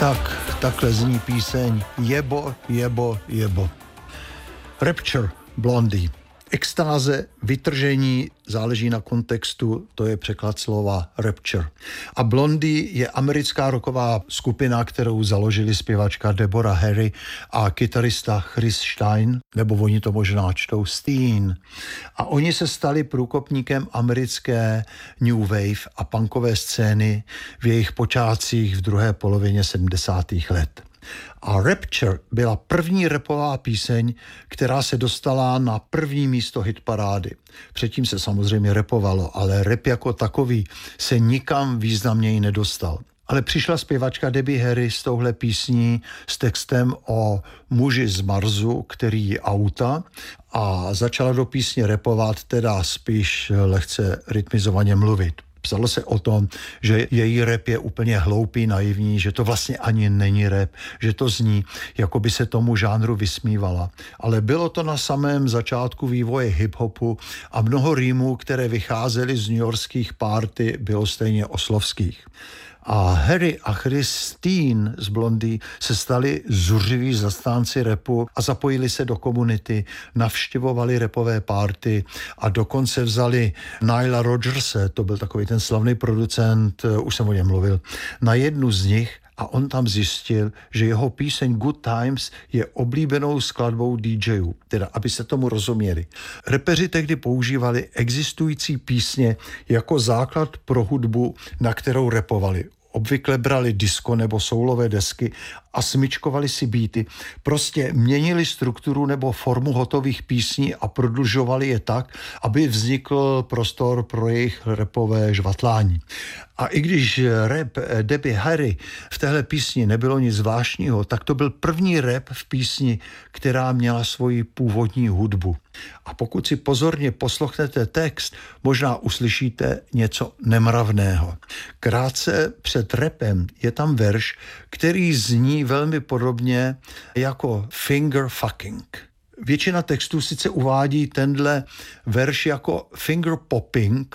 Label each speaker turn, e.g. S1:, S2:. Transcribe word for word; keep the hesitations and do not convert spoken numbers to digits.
S1: Tak, takhle zní píseň Jebo, jebo, jebo. Rapture, Blondie. Extáze, vytržení, záleží na kontextu, to je překlad slova Rapture. A Blondie je americká rocková skupina, kterou založili zpěvačka Deborah Harry a kytarista Chris Stein, nebo oni to možná čtou Steen. A oni se stali průkopníkem americké new wave a punkové scény v jejich počátcích v druhé polovině sedmdesátých let. A Rapture byla první rapová píseň, která se dostala na první místo hitparády. Předtím se samozřejmě rapovalo, ale rap jako takový se nikam významněji nedostal. Ale přišla zpěvačka Debbie Harry s touhle písní s textem o muži z Marsu, který je auta, a začala do písně rapovat, teda spíš lehce rytmizovaně mluvit. Psalo se o tom, že její rap je úplně hloupý, naivní, že to vlastně ani není rap, že to zní, jako by se tomu žánru vysmívala. Ale bylo to na samém začátku vývoje hip-hopu a mnoho rýmů, které vycházely z newyorských party, bylo stejně oslovských. A Harry a Christine z Blondie se stali zuřiví zastánci rapu a zapojili se do komunity, navštěvovali rapové party a dokonce vzali Nila Rodgerse, to byl takový ten slavný producent, už jsem o něm mluvil, na jednu z nich, a on tam zjistil, že jeho píseň Good Times je oblíbenou skladbou dý džejů, teda aby se tomu rozuměli. Rapeři tehdy používali existující písně jako základ pro hudbu, na kterou rapovali. Obvykle brali disco nebo soulové desky a smyčkovali si beaty. Prostě měnili strukturu nebo formu hotových písní a prodlužovali je tak, aby vznikl prostor pro jejich rapové žvatlání. A i když rap Debbie Harry v téhle písni nebylo nic zvláštního, tak to byl první rap v písni, která měla svoji původní hudbu. A pokud si pozorně poslechnete text, možná uslyšíte něco nemravného. Krátce před rapem je tam verš, který zní velmi podobně jako finger fucking. Většina textů sice uvádí tenhle verš jako finger popping,